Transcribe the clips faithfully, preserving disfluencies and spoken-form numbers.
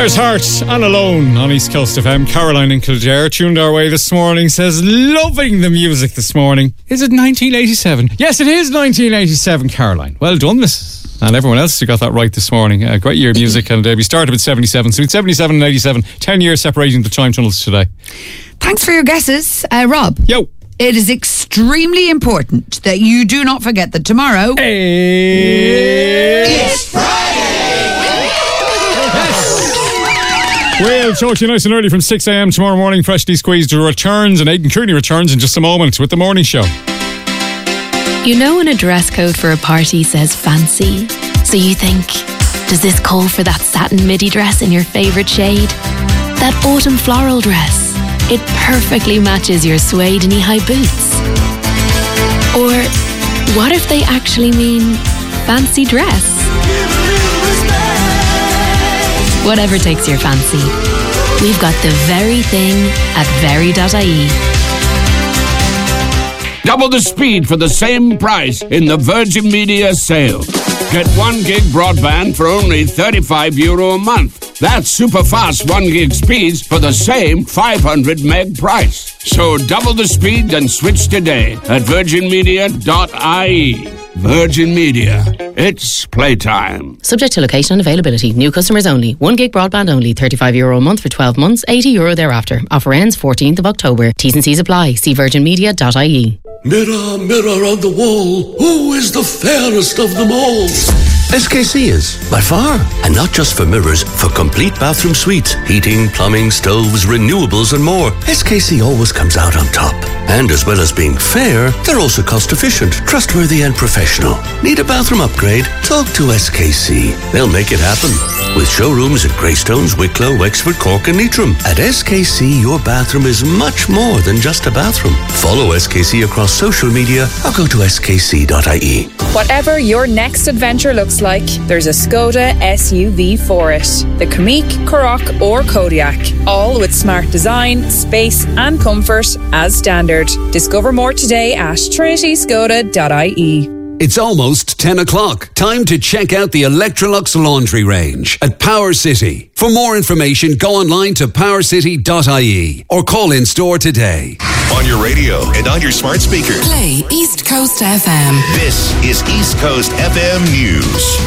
There's Heart and Alone on East Coast F M. Caroline in Kildare tuned our way this morning, says loving the music this morning. Is it nineteen eighty-seven? Yes, it is nineteen eighty-seven, Caroline. Well done, Missus And everyone else who got that right this morning. A great year of music, and uh, we started with seventy-seven. So it's seventy-seven and eighty-seven. Ten years separating the time tunnels today. Thanks for your guesses, uh, Rob. Yo. It is extremely important that you do not forget that tomorrow... It's Friday! Yes. We'll talk to you nice and early from six a.m. tomorrow morning. Freshly Squeezed returns, and Aidan Cooney returns in just a moment with the morning show. You know when a dress code for a party says fancy? So you think, does this call for that satin midi dress in your favourite shade? That autumn floral dress? It perfectly matches your suede knee-high boots. Or what if they actually mean fancy dress? Whatever takes your fancy. We've got the very thing at very dot I E. Double the speed for the same price in the Virgin Media sale. Get one gig broadband for only thirty-five euro a month. That's super fast one gig speeds for the same five hundred meg price. So double the speed and switch today at virgin media dot I E. Virgin Media. It's playtime. Subject to location and availability. New customers only. one gig broadband only. thirty-five euro a month for twelve months. eighty euro thereafter. Offer ends fourteenth of October. T's and C's apply. See virgin media dot I E. Mirror, mirror on the wall, who is the fairest of them all? S K C is, by far. And not just for mirrors, for complete bathroom suites. Heating, plumbing, stoves, renewables and more. S K C always comes out on top. And as well as being fair, they're also cost efficient, trustworthy and professional. Need a bathroom upgrade? Talk to S K C. They'll make it happen. With showrooms at Greystones, Wicklow, Wexford, Cork and Leitrim. At S K C, your bathroom is much more than just a bathroom. Follow S K C across social media or go to s k c dot I E. Whatever your next adventure looks like, there's a Skoda S U V for it. The Kamiq, Karoq or Kodiaq. All with smart design, space and comfort as standard. Discover more today at trinity skoda dot I E. It's almost ten o'clock. Time to check out the Electrolux laundry range at Power City. For more information, go online to power city dot I E or call in store today. On your radio and on your smart speaker. Play East Coast F M. This is East Coast F M News.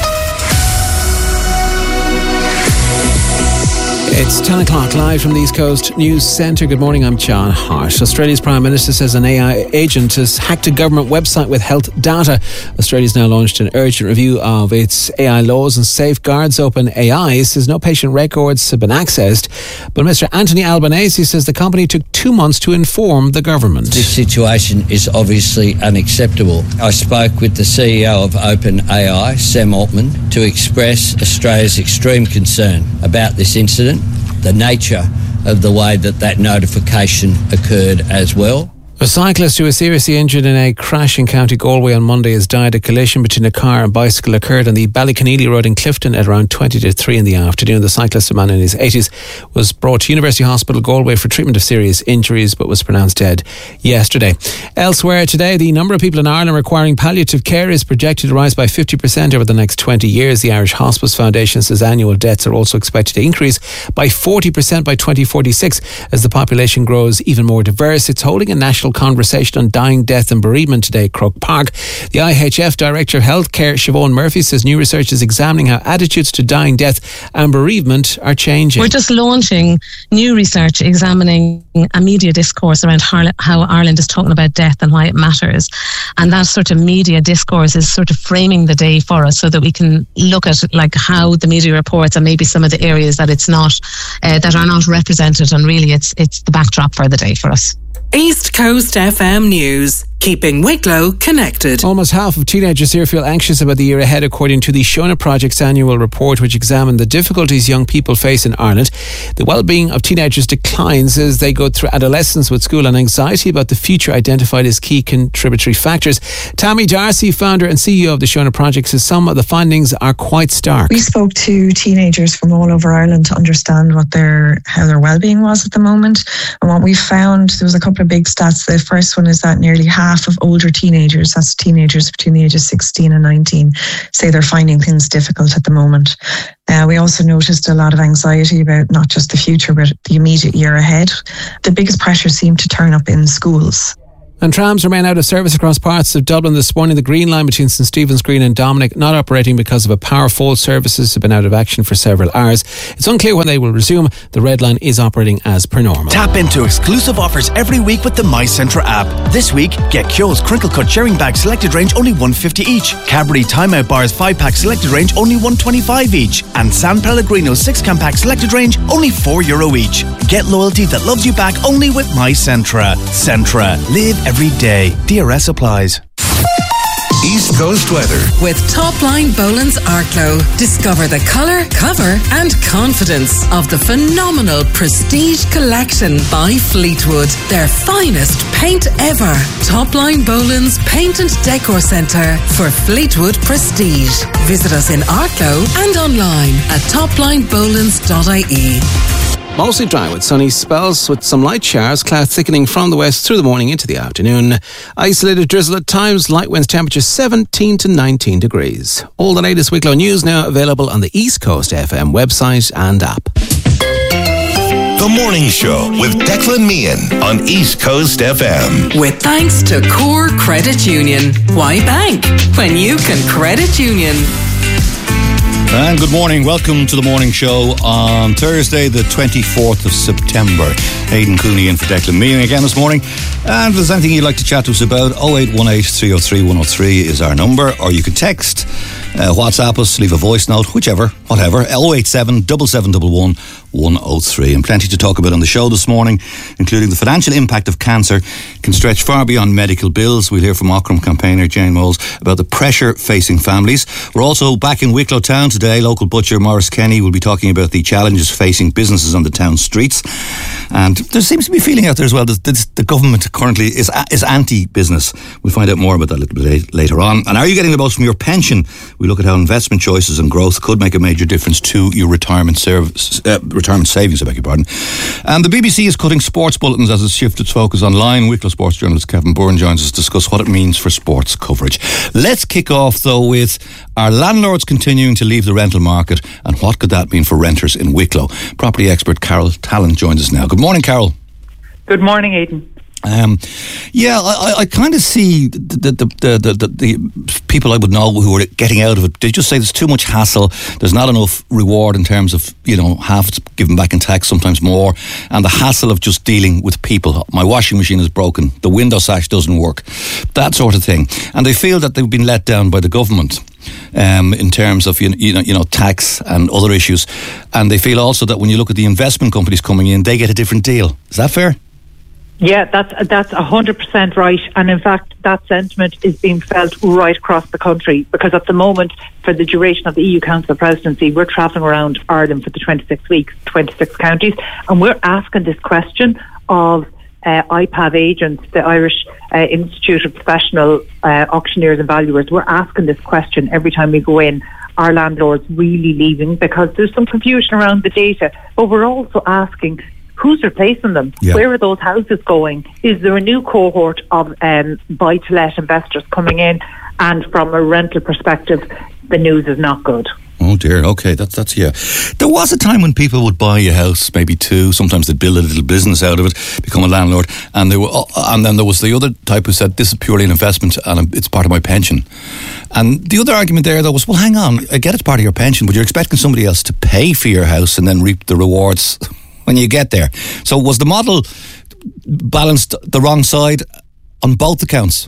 It's ten o'clock live from the East Coast News Centre. Good morning, I'm John Hart. Australia's Prime Minister says an A I agent has hacked a government website with health data. Australia's now launched an urgent review of its A I laws and safeguards. OpenAI says no patient records have been accessed. But Mister Anthony Albanese says the company took two months to inform the government. This situation is obviously unacceptable. I spoke with the C E O of OpenAI, Sam Altman, to express Australia's extreme concern about this incident, the nature of the way that that notification occurred as well. A cyclist who was seriously injured in a crash in County Galway on Monday has died. A collision between a car and bicycle occurred on the Ballyconneely Road in Clifton at around twenty to three in the afternoon. The cyclist, a man in his eighties, was brought to University Hospital Galway for treatment of serious injuries but was pronounced dead yesterday. Elsewhere today, the number of people in Ireland requiring palliative care is projected to rise by fifty percent over the next twenty years. The Irish Hospice Foundation says annual deaths are also expected to increase by forty percent by twenty forty-six as the population grows even more diverse. It's holding a national conversation on dying, death and bereavement today at Croke Park. The I H F Director of Healthcare, Siobhan Murphy, says new research is examining how attitudes to dying, death and bereavement are changing. We're just launching new research examining a media discourse around how Ireland is talking about death and why it matters. And that sort of media discourse is sort of framing the day for us so that we can look at like how the media reports and maybe some of the areas that it's not, uh, that are not represented, and really it's it's the backdrop for the day for us. East Coast F M News. Keeping Wicklow connected. Almost half of teenagers here feel anxious about the year ahead, according to the Shona Project's annual report, which examined the difficulties young people face in Ireland. The well-being of teenagers declines as they go through adolescence, with school and anxiety about the future identified as key contributory factors. Tammy Darcy, founder and C E O of the Shona Project, says some of the findings are quite stark. We spoke to teenagers from all over Ireland to understand what their how their well-being was at the moment, and what we found, there was a couple of big stats. The first one is that nearly half of older teenagers, that's teenagers between the ages sixteen and nineteen, say they're finding things difficult at the moment. Uh, we also noticed a lot of anxiety about not just the future, but the immediate year ahead. The biggest pressure seemed to turn up in schools. And trams remain out of service across parts of Dublin this morning. The Green Line between St Stephen's Green and Dominic not operating because of a power fault. Services have been out of action for several hours. It's unclear when they will resume. The Red Line is operating as per normal. Tap into exclusive offers every week with the My Centra app. This week, get Kyo's Crinkle Cut Sharing Bag selected range only one fifty each. Cadbury Timeout Bars five pack selected range only one twenty-five each. And San Pellegrino six can pack selected range only four euro each. Get loyalty that loves you back only with My Centra. Centra. Live every day. D R S applies. East Coast weather. With Topline Boland's Arklow. Discover the colour, cover and confidence of the phenomenal Prestige Collection by Fleetwood. Their finest paint ever. Topline Boland's Paint and Decor Centre for Fleetwood Prestige. Visit us in Arklow and online at topline bolands dot I E. Mostly dry with sunny spells with some light showers, clouds thickening from the west through the morning into the afternoon. Isolated drizzle at times, light winds, temperature seventeen to nineteen degrees. All the latest Wicklow news now available on the East Coast F M website and app. The Morning Show with Declan Meehan on East Coast F M. With thanks to Core Credit Union. Why bank when you can credit union? And good morning. Welcome to the morning show on Thursday, the twenty-fourth of September. Aidan Cooney in for Declan Meehan again this morning. And if there's anything you'd like to chat to us about, oh eight one eight, three oh three, one oh three is our number. Or you can text, uh, WhatsApp us, leave a voice note, whichever, whatever. oh eight seven, seven seven one one, one oh three. And plenty to talk about on the show this morning, including the financial impact of cancer can stretch far beyond medical bills. We'll hear from Ockram campaigner Jane Moles about the pressure facing families. We're also back in Wicklow town today. Local butcher Maurice Kenny will be talking about the challenges facing businesses on the town streets. And there seems to be a feeling out there as well that the government currently is is anti-business. We'll find out more about that a little bit later on. And are you getting the most from your pension? We look at how investment choices and growth could make a major difference to your retirement service, uh, retirement savings, I beg your pardon. And the B B C is cutting sports bulletins as it shifts its focus online. Wicklow sports journalist Kevin Byrne joins us to discuss what it means for sports coverage. Let's kick off though with our landlords continuing to leave the rental market and what could that mean for renters in Wicklow. Property expert Carol Tallant joins us now. Good morning, Carol. Good morning, Aidan. Um, yeah, I, I kind of see the the, the, the, the the people I would know who are getting out of it. They just say there's too much hassle. There's not enough reward in terms of, you know, half it's given back in tax, sometimes more. And the hassle of just dealing with people. My washing machine is broken. The window sash doesn't work. That sort of thing. And they feel that they've been let down by the government. Um, in terms of you know, you know you know tax and other issues, and they feel also that when you look at the investment companies coming in, they get a different deal. Is that fair? Yeah, that's that's a hundred percent right, and in fact, that sentiment is being felt right across the country. Because at the moment, for the duration of the E U Council presidency, we're travelling around Ireland for the twenty-six weeks, twenty-six counties, and we're asking this question of uh, I P A V agents, the Irish uh, Institute of Professional uh, Auctioneers and Valuers. We're asking this question every time we go in. Are landlords really leaving? Because there's some confusion around the data, but we're also asking, who's replacing them? Yeah. Where are those houses going? Is there a new cohort of um, buy-to-let investors coming in? And from a rental perspective, the news is not good. Oh dear, okay, that's, that's, yeah. There was a time when people would buy a house, maybe two, sometimes they'd build a little business out of it, become a landlord, and they were, and then there was the other type who said, this is purely an investment and it's part of my pension. And the other argument there, though, was, well, hang on, I get it's part of your pension, but you're expecting somebody else to pay for your house and then reap the rewards when you get there. So was the model balanced the wrong side on both accounts?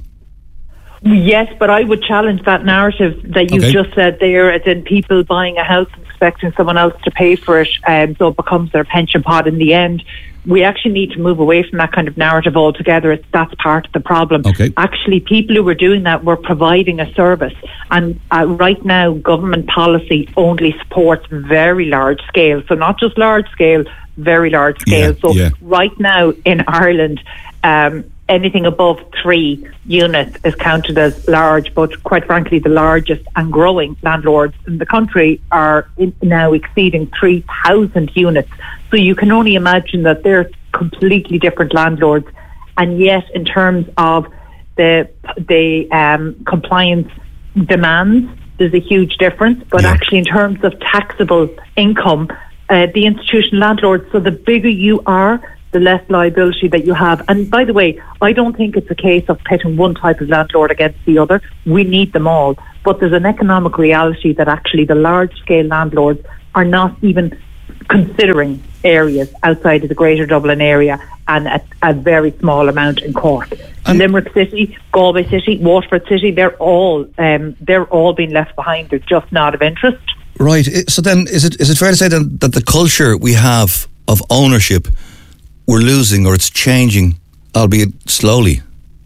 Yes, but I would challenge that narrative that you've okay. just said there, as in people buying a house and expecting someone else to pay for it, and so it becomes their pension pot in the end. We actually need to move away from that kind of narrative altogether. It's, that's part of the problem. Okay. Actually, people who were doing that were providing a service. And uh, right now, government policy only supports very large scale. So not just large scale, very large scale. Yeah, so yeah. right now in Ireland, um, anything above three units is counted as large, but quite frankly, the largest and growing landlords in the country are in, now exceeding three thousand units. So you can only imagine that they're completely different landlords. And yet, in terms of the the um, compliance demands there's a huge difference. But yeah. actually, in terms of taxable income, uh, the institutional landlords, so the bigger you are, the less liability that you have. And by the way, I don't think it's a case of pitting one type of landlord against the other. We need them all. But there's an economic reality that actually the large-scale landlords are not even considering areas outside of the Greater Dublin area, and a, a very small amount in Cork. And Limerick City, Galway City, Waterford City, they're all um, they're all being left behind. They're just not of interest. Right. So then, is it is it fair to say then that the culture we have of ownership we're losing, or it's changing, albeit slowly?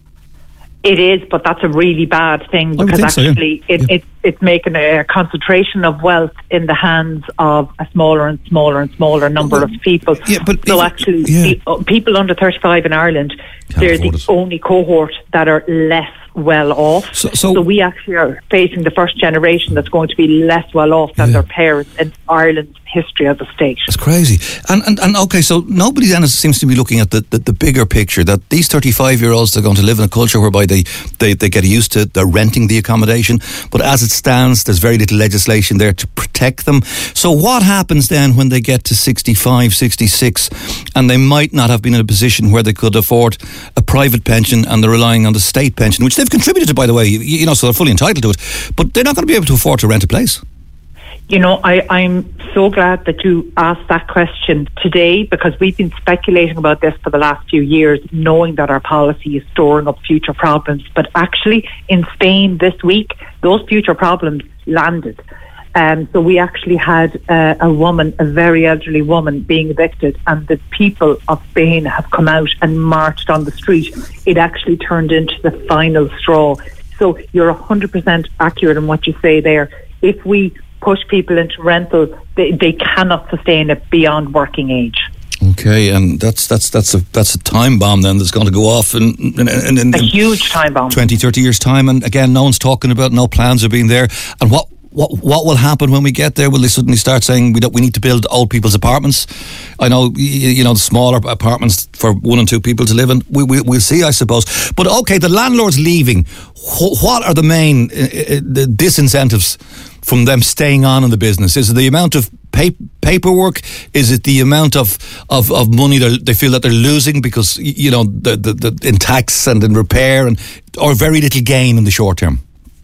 It is, but that's a really bad thing, because actually so, yeah. it, yeah. it, it's making a concentration of wealth in the hands of a smaller and smaller and smaller number of people. Yeah, but so if, actually, yeah. the, people under thirty-five in Ireland, Can't they're the it. only cohort that are less well off. So, so, so we actually are facing the first generation that's going to be less well off than yeah. their parents in Ireland's history as a state. It's crazy. And, and and okay, so nobody then seems to be looking at the, the, the bigger picture, that these thirty-five-year-olds are going to live in a culture whereby they, they, they get used to, they're renting the accommodation, but as it stands, there's very little legislation there to protect them. So what happens then when they get to sixty-five, sixty-six, and they might not have been in a position where they could afford a private pension, and they're relying on the state pension, which they've contributed to, by the way, you, you know, so they're fully entitled to it, but they're not going to be able to afford to rent a place? You know, I, I'm so glad that you asked that question today, because we've been speculating about this for the last few years, knowing that our policy is storing up future problems. But actually, in Spain this week, those future problems landed. Um, so we actually had uh, a woman, a very elderly woman, being evicted, and the people of Spain have come out and marched on the street. It actually turned into the final straw. So you're one hundred percent accurate in what you say there. If we push people into rental, they, they cannot sustain it beyond working age. Okay, and that's that's that's a that's a time bomb then that's going to go off in, in, in, in a huge time bomb. twenty, thirty years time, and again, no one's talking about, no plans are being there. And what what what will happen when we get there? Will they suddenly start saying we don't, we need to build old people's apartments? I know, you, you know, the smaller apartments for one and two people to live in. We, we we'll see, I suppose. But okay, the landlord's leaving. What are the main uh, the disincentives from them staying on in the business? Is it the amount of pay- paperwork? Is it the amount of of, of money they feel that they're losing because, you know, the, the, the in tax and in repair, and or very little gain in the short term?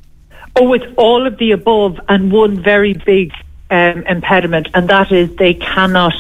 Oh, it's all of the above, and one very big um, impediment, and that is they cannot.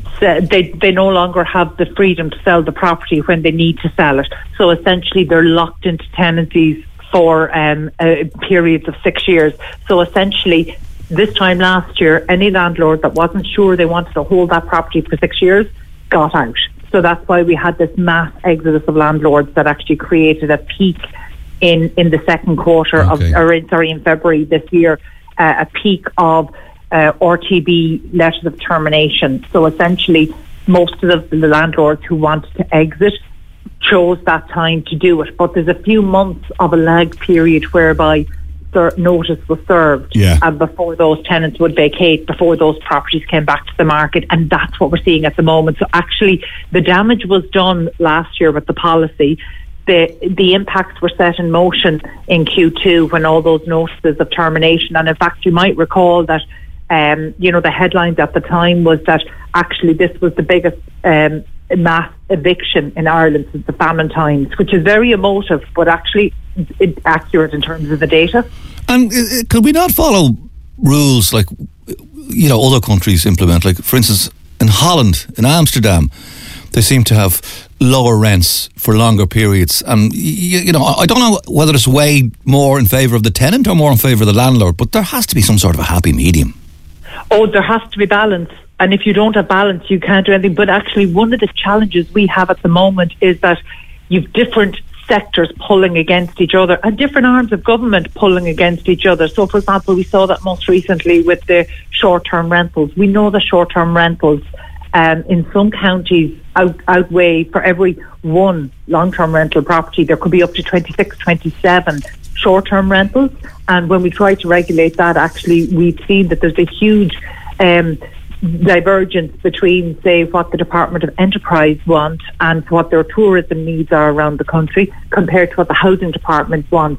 They they no longer have the freedom to sell the property when they need to sell it. So essentially, they're locked into tenancies for um, uh, periods of six years. So essentially, this time last year, any landlord that wasn't sure they wanted to hold that property for six years got out. So that's why we had this mass exodus of landlords that actually created a peak in, in the second quarter okay. of, or in, sorry, in February this year, uh, a peak of uh, R T B letters of termination. So essentially, most of the, the landlords who wanted to exit chose that time to do it, but there's a few months of a lag period whereby the notice was served yeah. and before those tenants would vacate, before those properties came back to the market, and that's what we're seeing at the moment. So actually the damage was done last year with the policy. The the impacts were set in motion in Q two when all those notices of termination, and in fact you might recall that um, you know, the headlines at the time was that actually this was the biggest um, mass eviction in Ireland since the famine times, which is very emotive, but actually it, accurate in terms of the data. And uh, could we not follow rules like, you know, other countries implement? Like, for instance, in Holland, in Amsterdam, they seem to have lower rents for longer periods. And, you, you know, I don't know whether it's way more in favour of the tenant or more in favour of the landlord, but there has to be some sort of a happy medium. Oh, there has to be balance. And if you don't have balance, you can't do anything. But actually, one of the challenges we have at the moment is that you've different sectors pulling against each other and different arms of government pulling against each other. So, for example, we saw that most recently with the short-term rentals. We know that short-term rentals um, in some counties out, outweigh, for every one long-term rental property, there could be up to twenty-six, twenty-seven short-term rentals. And when we try to regulate that, actually, we've seen that there's a huge um, divergence between, say, what the Department of Enterprise want and what their tourism needs are around the country compared to what the Housing Department wants.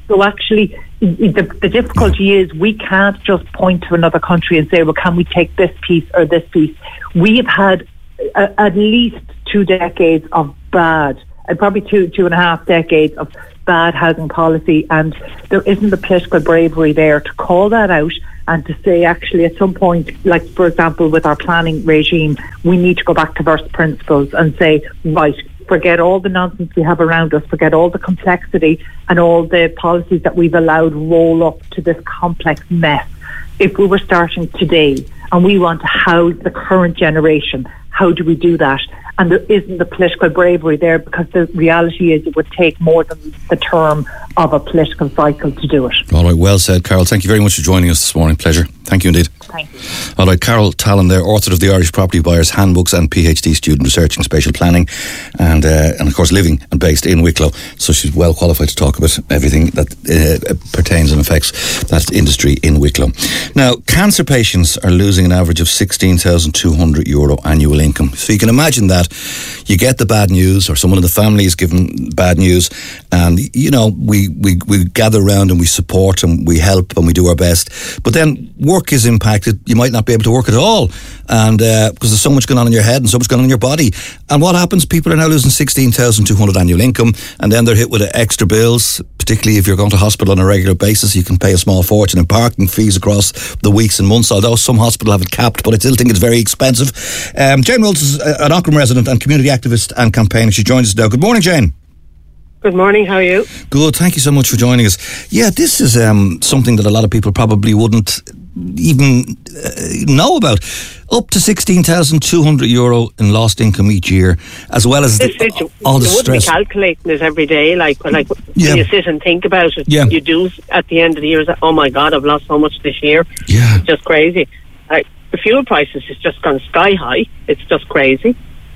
So actually, the, the difficulty is we can't just point to another country and say, well, can we take this piece or this piece? We have had a, at least two decades of bad, and probably two, two and a half decades of bad housing policy, and there isn't the political bravery there to call that out and to say, actually, at some point, like, for example, with our planning regime, we need to go back to first principles and say, right, forget all the nonsense we have around us, forget all the complexity and all the policies that we've allowed roll up to this complex mess. If we were starting today and we want to house the current generation, how do we do that? And there isn't the political bravery there, because the reality is it would take more than the term of a political cycle to do it. All right, well said, Carol. Thank you very much for joining us this morning. Pleasure. Thank you indeed. Thank you. All right, Carol Tallon there, author of the Irish Property Buyers Handbooks and PhD student researching spatial planning, and uh, and of course living and based in Wicklow. So she's well qualified to talk about everything that uh, pertains and affects that industry in Wicklow. Now, cancer patients are losing an average of sixteen thousand two hundred euro annual income. So you can imagine that you get the bad news, or someone in the family is given bad news, and you know we, we, we gather around and we support and we help and we do our best. But then work is impacted. You might not be able to work at all, and uh, because there's so much going on in your head and so much going on in your body. And what happens? People are now losing sixteen thousand two hundred annual income, and then they're hit with extra bills. Particularly if you're going to hospital on a regular basis, you can pay a small fortune in parking fees across the weeks and months. Although some hospitals have it capped, but I still think it's very expensive. Um, Jane Wills is an Aughrim resident and community activist and campaigner. She joins us now. Good morning, Jane. Good morning, how are you? Good, thank you so much for joining us. Yeah, this is um, something that a lot of people probably wouldn't even uh, know about. Up to sixteen thousand two hundred euro in lost income each year, as well as this, the, it, all the you stress. You wouldn't be calculating it every day, like, like yeah. when you sit and think about it, yeah. you do at the end of the year, say, oh my God, I've lost so much this year. Yeah. It's just crazy. Like, the fuel prices has just gone sky high. It's just crazy.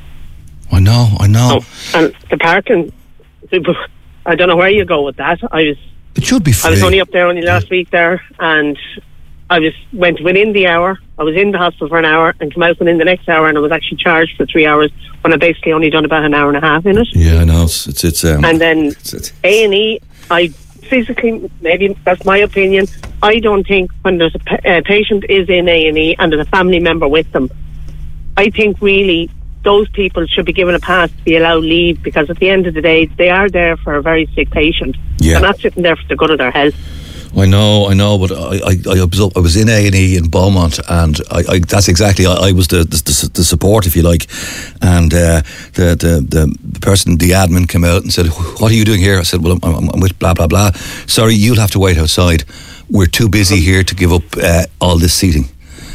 I know, I know. Oh, and the parking, I don't know where you go with that. I was. It should be free. I was only up there only last week there, and I was went within the hour. I was in the hospital for an hour and came out within the next hour, and I was actually charged for three hours when I basically only done about an hour and a half in it. Yeah, I know. It's it's, it's um, and then it's, it's, A and E. I physically, maybe that's my opinion. I don't think when there's a pa- uh, patient is in A and E and there's a family member with them, I think really those people should be given a pass to be allowed leave, because at the end of the day, they are there for a very sick patient. Yeah. They're not sitting there for the good of their health. I know, I know, but I, I, I, was, I was in A and E in Beaumont, and I, I, that's exactly, I, I was the, the the support, if you like, and uh, the, the the the person, the admin, came out and said, "What are you doing here?" I said, "Well, I'm, I'm with blah blah blah. Sorry, you'll have to wait outside. We're too busy here to give up uh, all this seating."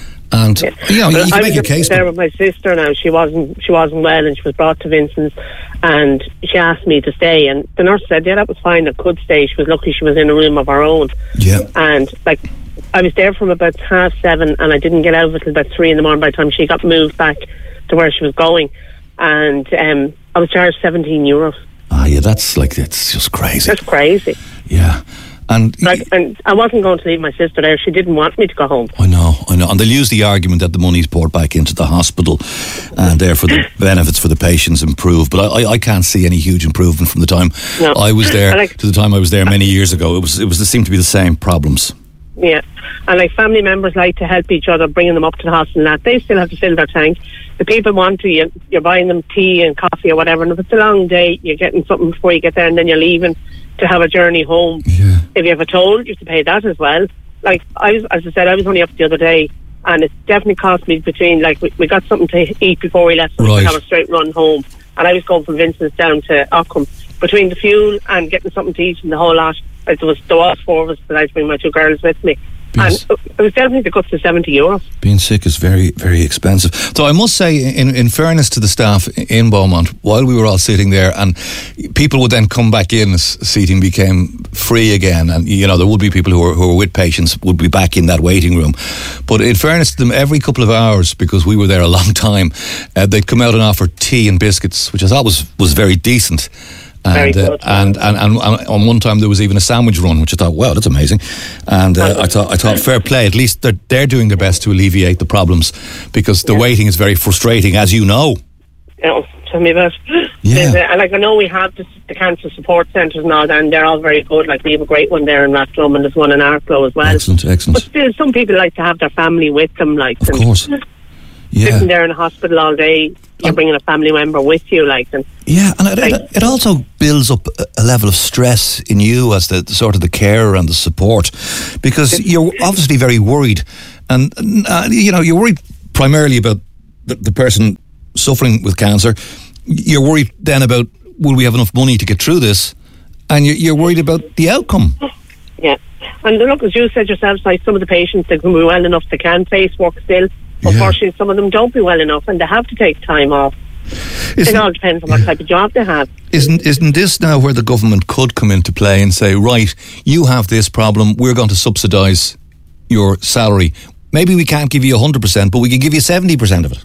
And yeah. you know, you I can was make a case. There with my sister now. She wasn't. She wasn't well, and she was brought to Vincent's, and she asked me to stay. And the nurse said, "Yeah, that was fine. I could stay." She was lucky she was in a room of her own. Yeah. And like, I was there from about half seven, and I didn't get out until about three in the morning. By the time she got moved back to where she was going, and um, I was charged seventeen euros. Ah, yeah, that's like it's just crazy. That's crazy. Yeah. And, like, and I wasn't going to leave my sister there. She didn't want me to go home. I know, I know. And they'll use the argument that the money's poured back into the hospital and therefore the benefits for the patients improve. But I, I can't see any huge improvement from the time no. I was there like, to the time I was there many years ago. It was, it was, it seemed to be the same problems. Yeah. And like family members like to help each other, bringing them up to the hospital and that. They still have to fill their tank. The people want to, you, you're buying them tea and coffee or whatever. And if it's a long day, you're getting something before you get there and then you're leaving to have a journey home. Yeah. If you have a toll, you have to pay that as well. Like, I was, as I said, I was only up the other day, and it definitely cost me between, like, we, we got something to eat before we left, so right. we could have a straight run home. And I was going from Vincent's down to Aughrim. Between the fuel and getting something to eat and the whole lot, like, there was, there was four of us, but I was bringing my two girls with me. And it was definitely the guts of seventy euros. Being sick is very, very expensive. So I must say, in, in fairness to the staff in Beaumont, while we were all sitting there, and people would then come back in as seating became free again, and you know there would be people who were who were with patients would be back in that waiting room. But in fairness to them, every couple of hours, because we were there a long time, uh, they'd come out and offer tea and biscuits, which I thought was was very decent. And, uh, and, and and and on one time there was even a sandwich run, which I thought, wow, that's amazing. And uh, I thought, I thought, fair play. At least they're they're doing their best to alleviate the problems, because the yeah. waiting is very frustrating, as you know. Oh, tell me about it. Yeah. A, like I know we have the, the cancer support centres and all that, and they're all very good. Like we have a great one there in Rathlum, and there's one in Arklow as well. Excellent, excellent. But still, some people like to have their family with them. Like, of and course. Yeah. Sitting there in a hospital all day, you're bringing a family member with you, like. And, yeah, and it, like, it, it also builds up a level of stress in you as the, the sort of the carer and the support, because you're obviously very worried, and uh, you know you're worried primarily about the, the person suffering with cancer. You're worried then about, will we have enough money to get through this? And you're, you're worried about the outcome. Yeah. And look, as you said yourself, like some of the patients that can be well enough, they can face work still. Yeah. Unfortunately, some of them don't be well enough and they have to take time off. Isn't, it all depends on what type of job they have. Isn't isn't this now where the government could come into play and say, right, you have this problem, we're going to subsidise your salary. Maybe we can't give you one hundred percent, but we can give you seventy percent of it.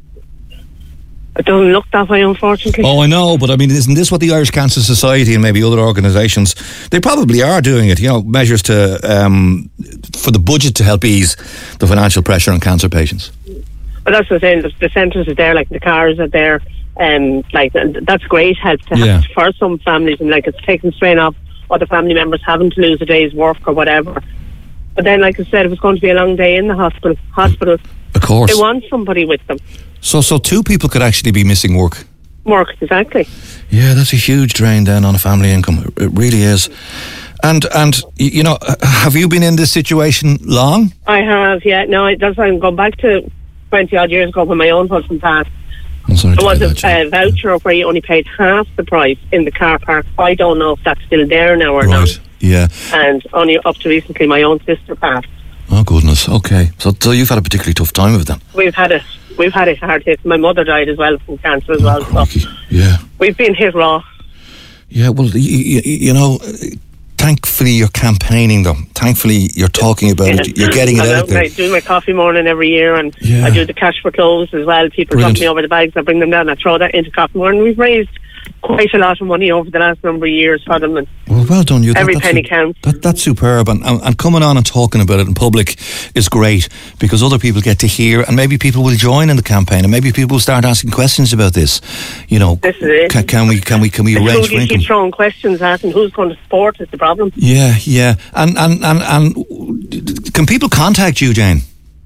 It doesn't look that way, unfortunately. Oh, I know, but I mean, isn't this what the Irish Cancer Society and maybe other organisations, they probably are doing it, you know, measures to um, for the budget to help ease the financial pressure on cancer patients? But that's what I'm saying, the, the centres are there, like the cars are there, and like that's great help to yeah. have for some families, and like it's taking strain off other family members having to lose a day's work or whatever. But then, like I said, it was going to be a long day in the hospital. Hospital. Of course. They want somebody with them. So, so two people could actually be missing work. Work, exactly. Yeah, that's a huge drain then on a family income. It really is. And and you know, have you been in this situation long? I have, yeah. No, I, that's why I'm going back to twenty odd years ago when my own husband passed. I'm sorry. There was a uh, voucher where you only paid half the price in the car park. I don't know if that's still there now or right. not. Yeah. And only up to recently, my own sister passed. Oh goodness. Okay. So, so you've had a particularly tough time with them. We've had it. We've had it hard hit. My mother died as well from cancer as well. Oh, so yeah. We've been hit raw. Yeah. Well, you, you, you know, thankfully you're campaigning them. Thankfully you're talking about yeah. it. You're getting it I out there. I do my coffee morning every year, and yeah. I do the cash for clothes as well. People Brilliant. drop me over the bags. I bring them down. I throw that into coffee morning. We've raised quite a lot of money over the last number of years for them. And well, well done, you. Every that, penny su- counts. That, that's superb, and, and, and coming on and talking about it in public is great, because other people get to hear, and maybe people will join in the campaign, and maybe people will start asking questions about this. You know, this is it. Can, can we can we can we it's arrange who do you for income? keep throwing questions at, and who's going to support is the problem. Yeah, yeah, and and and and can people contact you, Jane?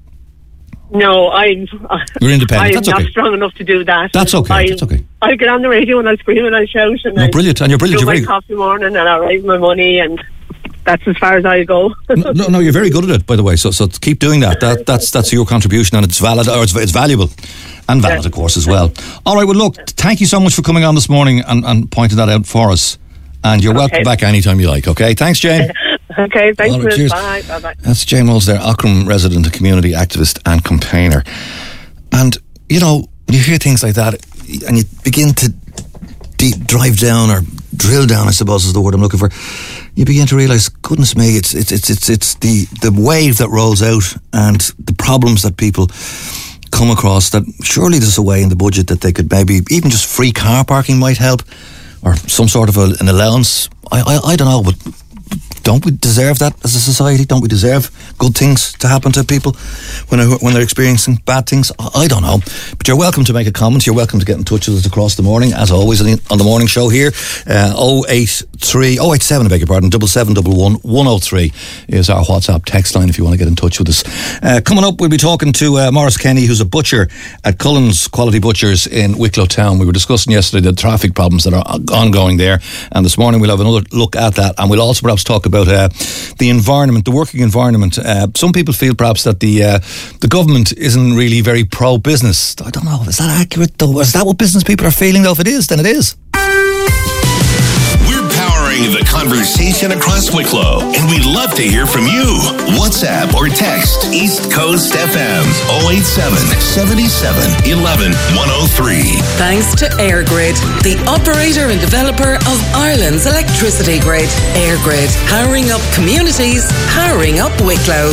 No, I'm. You're independent. I'm That's not okay. strong enough to do that. That's okay. I, That's okay. I'll get on the radio and I'll scream and I'll shout. And No, I'll brilliant, and you're brilliant. Do You're my very coffee morning, and I'll raise my money, and that's as far as I go. no, no, no, you're very good at it, by the way. So, so keep doing that. That that's that's your contribution, and it's valid, or it's, it's valuable, and valid, yeah. of course, as well. All right. Well, look, thank you so much for coming on this morning and, and pointing that out for us. And you're Okay. welcome back anytime you like. Okay. Thanks, Jane. Okay. Thanks. All right, cheers. Bye. Bye. Bye. That's Jane Moles there, Aughrim resident, a community activist and campaigner. And you know, when you hear things like that, and you begin to deep drive down or drill down, I suppose is the word I'm looking for. You begin to realise, goodness me, it's it's it's it's it's the the wave that rolls out and the problems that people come across. That surely there's a way in the budget that they could maybe even just free car parking might help, or some sort of a, an allowance. I, I I don't know, but don't we deserve that as a society? Don't we deserve good things to happen to people when they're, when they're experiencing bad things? I don't know. But you're welcome to make a comment. You're welcome to get in touch with us across the morning, as always, on the morning show here. Uh, oh eight three, oh eight seven, I beg your pardon, double seven double one, one oh three is our WhatsApp text line if you want to get in touch with us. Uh, coming up, we'll be talking to uh, Maurice Kenny, who's a butcher at Cullen's Quality Butchers in Wicklow Town. We were discussing yesterday the traffic problems that are ongoing there, and this morning we'll have another look at that, and we'll also perhaps talk about uh, the environment, the working environment. Uh, some people feel perhaps that the uh, the government isn't really very pro-business. I don't know, is that accurate though? Is that what business people are feeling though? If it is, then it is. We're powering the conversation across Wicklow, and we'd love to hear from you. WhatsApp or text East Coast F M oh eight seven, seven seven, one one, one oh three. Thanks to EirGrid, the operator and developer of Ireland's electricity grid. EirGrid, powering up communities, powering up Wicklow.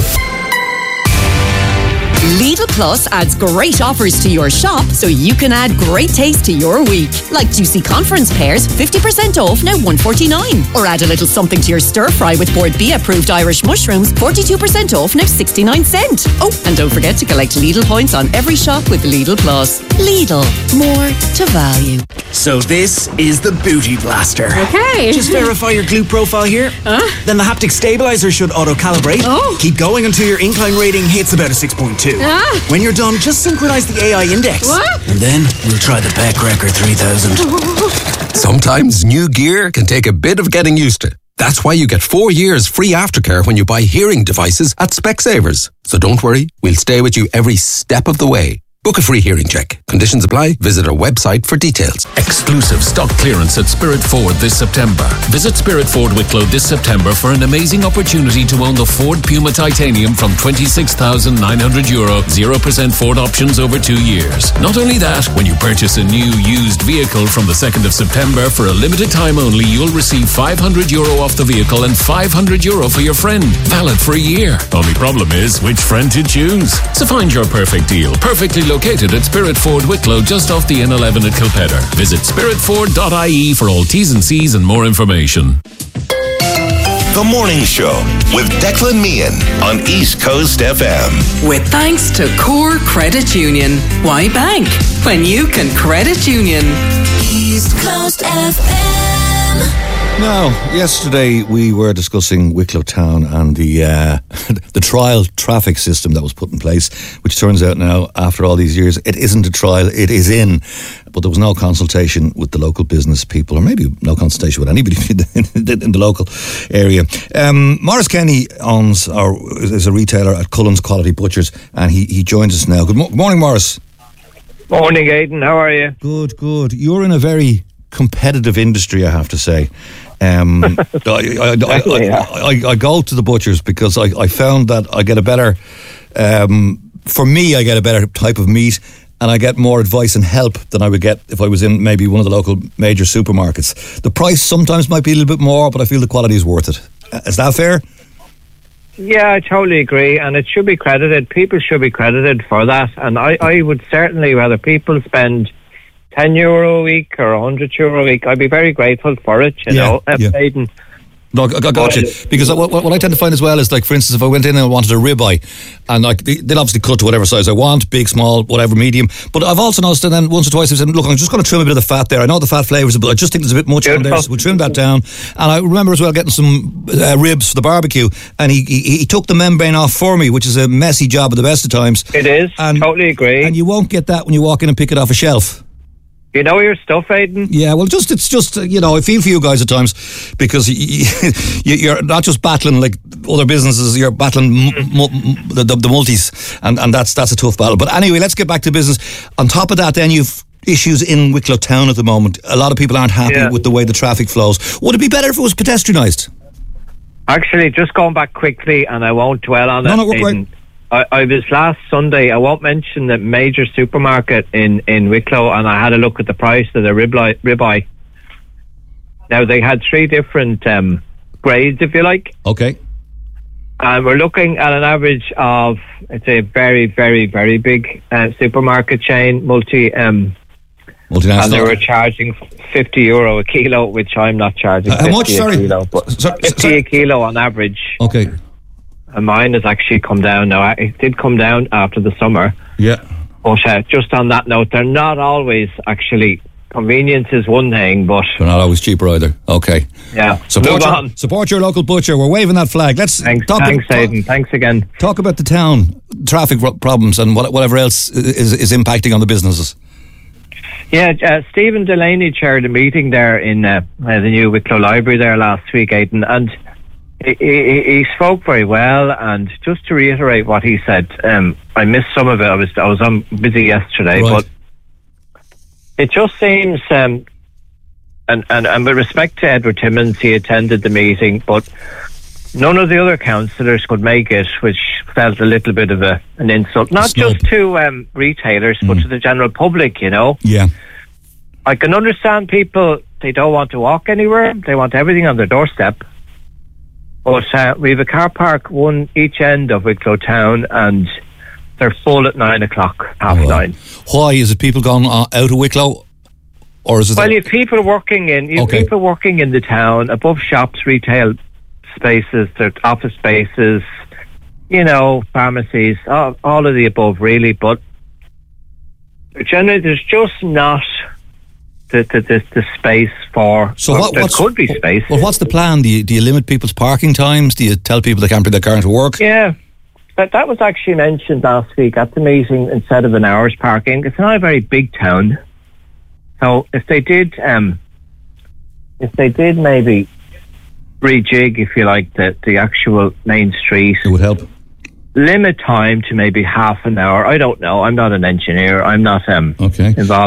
Lidl Plus adds great offers to your shop so you can add great taste to your week. Like juicy conference pears, fifty percent off, now one forty-nine. Or add a little something to your stir fry with Board B approved Irish mushrooms, forty-two percent off, now sixty-nine cent. Oh, and don't forget to collect Lidl points on every shop with Lidl Plus. Lidl, more to value. So this is the Booty Blaster. Okay. Just verify your glute profile here. Huh? Then the haptic stabilizer should auto-calibrate. Oh. Keep going until your incline rating hits about a six point two. Ah. When you're done, just synchronize the A I index. What? And then we'll try the Peckrecker three thousand. Sometimes new gear can take a bit of getting used to. That's why you get four years free aftercare when you buy hearing devices at Specsavers. So don't worry, we'll stay with you every step of the way. Book a free hearing check. Conditions apply. Visit our website for details. Exclusive stock clearance at Spirit Ford this September. Visit Spirit Ford Wicklow this September for an amazing opportunity to own the Ford Puma Titanium from twenty-six thousand nine hundred euro, zero percent Ford options over two years. Not only that, when you purchase a new used vehicle from the second of September, for a limited time only, you'll receive five hundred euro off the vehicle and five hundred euro for your friend. Valid for a year. Only problem is, which friend to choose? So find your perfect deal. Perfectly located at Spirit Ford Wicklow, just off the N eleven at Kilpetter. Visit spirit ford dot I E for all T's and C's and more information. The Morning Show with Declan Meehan on East Coast F M. With thanks to Core Credit Union. Why bank when you can credit union? East Coast F M. Now, yesterday we were discussing Wicklow Town and the uh, the trial traffic system that was put in place, which turns out now, after all these years, it isn't a trial, it is in. But there was no consultation with the local business people, or maybe no consultation with anybody in the local area. Um, Morris Kenny owns, or is a retailer at Cullen's Quality Butchers, and he, he joins us now. Good mo- morning, Morris. Morning, Aidan. How are you? Good, good. You're in a very competitive industry, I have to say. Um, I, I, I, I, I go to the butchers because I, I found that I get a better, um, for me, I get a better type of meat, and I get more advice and help than I would get if I was in maybe one of the local major supermarkets. The price sometimes might be a little bit more, but I feel the quality is worth it. Is that fair? Yeah, I totally agree, and it should be credited. People should be credited for that, and I, I would certainly rather people spend ten euro a week or one hundred euro a week. I'd be very grateful for it, you Yeah, know. yeah. Aidan. No, I got, got you. Because what, what I tend to find as well is, like, for instance, if I went in and I wanted a ribeye, and like they, they'll obviously cut to whatever size I want, big, small, whatever, medium. But I've also noticed, and then once or twice I've said, look, I'm just going to trim a bit of the fat there. I know the fat flavours, but I just think there's a bit much on there, so we'll trim that down. And I remember as well getting some uh, ribs for the barbecue, and he, he he took the membrane off for me, which is a messy job at the best of times. It is. And, totally agree. And you won't get that when you walk in and pick it off a shelf. You know your stuff, Aidan? Yeah, well, just it's just, uh, you know, I feel for you guys at times because you, you, you're not just battling like other businesses, you're battling m- m- the, the, the multis, and, and that's that's a tough battle. But anyway, let's get back to business. On top of that, then, you've issues in Wicklow Town at the moment. A lot of people aren't happy Yeah. with the way the traffic flows. Would it be better if it was pedestrianised? Actually, just going back quickly, and I won't dwell on No, it. no, we're Aidan. I, I was last Sunday, I won't mention the major supermarket in, in Wicklow, and I had a look at the price of the ribeye. ribeye. Now, they had three different um, grades, if you like. Okay. And we're looking at an average of, it's a very, very, very big uh, supermarket chain, multi... Um, Multinational. And they were charging fifty euro a kilo, which I'm not charging. Uh, how much? fifty Sorry. A kilo, but So- fifty sorry. a kilo on average. Okay. And mine has actually come down now. It did come down after the summer. Yeah. But uh, just on that note, they're not always actually... Convenience is one thing, but... They're not always cheaper either. Okay. Yeah. Support Move your, on. support your local butcher. We're waving that flag. Let's Thanks, talk thanks, talk- Aidan. Thanks again. Talk about the town, traffic ro- problems, and what, whatever else is, is impacting on the businesses. Yeah, uh, Stephen Delaney chaired a meeting there in uh, uh, the new Wicklow Library there last week, Aidan, and he, he, he spoke very well. And just to reiterate what he said, um, I missed some of it. I was I was um, busy yesterday, Right. but it just seems, um, and, and and with respect to Edward Timmins, he attended the meeting, but none of the other councillors could make it, which felt a little bit of a an insult, not Snub. just to um, retailers, but to the general public, you know. Yeah. I can understand people, they don't want to walk anywhere, they want everything on their doorstep. But uh, we have a car park one each end of Wicklow Town, and they're full at nine o'clock, half Oh, wow. nine. Why? Is it people gone uh, out of Wicklow? Or is it Well, that- you have people working in, you have Okay. people working in the town, above shops, retail spaces, there's office spaces, you know, pharmacies, all, all of the above, really. But generally, there's just not the, the, the, the space for. So well, what? There What's, could be space. Well, what's the plan? Do you, do you limit people's parking times? Do you tell people they can't bring their car into work? Yeah, but that was actually mentioned last week at the meeting. Instead of an hour's parking, it's not a very big town, so if they did, um, if they did maybe rejig, if you like, the the actual main street, it would help. Limit time to maybe half an hour. I don't know. I'm not an engineer. I'm not um okay. involved.